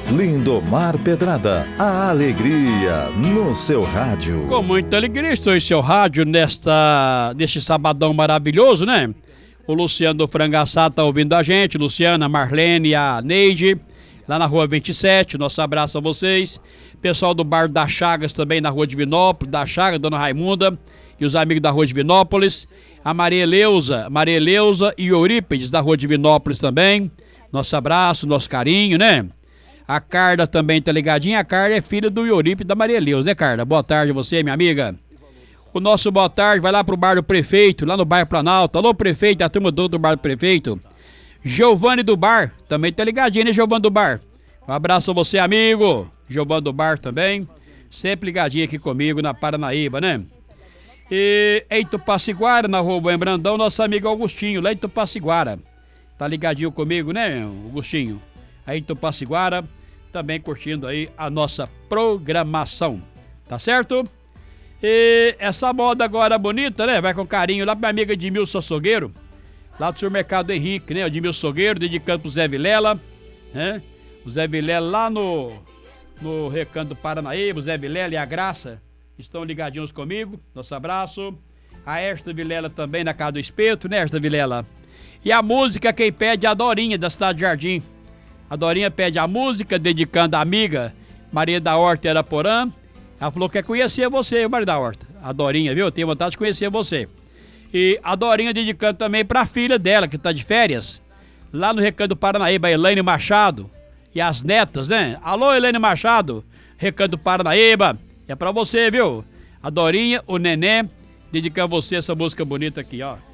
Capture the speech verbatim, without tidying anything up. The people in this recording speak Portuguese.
Lindomar Pedrada, a alegria no seu rádio. Com muita alegria, estou em seu rádio nesta, neste sabadão maravilhoso, né? O Luciano do Frangaçá tá ouvindo a gente, Luciana, Marlene, a Neide, lá na rua vinte e sete, nosso abraço a vocês. Pessoal do Bar da Chagas também na rua Divinópolis, da Chagas, Dona Raimunda e os amigos da rua Divinópolis. A Maria Eleusa, Maria Eleusa e Eurípides da rua Divinópolis também. Nosso abraço, nosso carinho, né? A Carla também tá ligadinha. A Carla é filha do Eurípides da Maria Eleusa, né, Carla? Boa tarde a você, minha amiga. O nosso boa tarde vai lá pro bar do prefeito, lá no bairro Planalto. Alô, prefeito, a turma do bar do prefeito. Giovanni do bar, também tá ligadinho, né, Giovanni do bar? Um abraço a você, amigo. Giovanni do bar também, sempre ligadinho aqui comigo na Paranaíba, né? E em Tupaciguara, na rua Bom Brandão, nosso amigo Augustinho, lá em Tupaciguara. Tá ligadinho comigo, né, Augustinho? Aí em Tupaciguara, também curtindo aí a nossa programação, tá certo? E essa moda agora bonita, né? Vai com carinho lá pra minha amiga Edmilson Sogueiro, lá do supermercado Henrique, né? O Edmilson Sogueiro, dedicando pro Zé Vilela, né? O Zé Vilela lá no, no Recanto do Paranaíba, o Zé Vilela e a Graça estão ligadinhos comigo, nosso abraço. A Esta Vilela também na Casa do Espeto, né, Esta Vilela? E a música quem pede é a Dorinha, da Cidade de Jardim. A Dorinha pede a música, dedicando a amiga Maria da Horta e Araporã. Ela falou que quer conhecer você, Maria da Horta. A Dorinha, viu? Eu tenho vontade de conhecer você. E a Dorinha dedicando também pra filha dela, que tá de férias, lá no Recanto do Paranaíba, a Elaine Machado. E as netas, né? Alô, Elaine Machado, Recanto do Paranaíba. É pra você, viu? A Dorinha, o Neném, dedicando a você essa música bonita aqui, ó.